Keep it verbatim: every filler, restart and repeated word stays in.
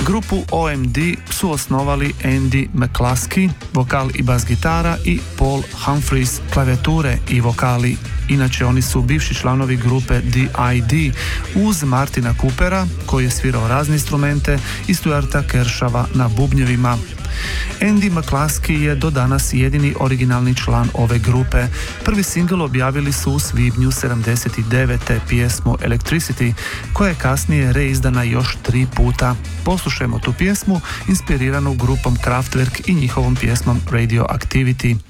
Grupu O M D su osnovali Andy McCluskey, vokal i bas gitara, i Paul Humphries, klavijature i vokali. Inače, oni su bivši članovi grupe D I D uz Martina Coopera, koji je svirao razne instrumente, i Stuarta Kershava na bubnjevima. Andy McCluskey je do danas jedini originalni član ove grupe. Prvi singl objavili su u svibnju sedamdeset devete pjesmu Electricity, koja je kasnije reizdana još tri puta. Poslušajmo tu pjesmu, inspiriranu grupom Kraftwerk i njihovom pjesmom Radioactivity.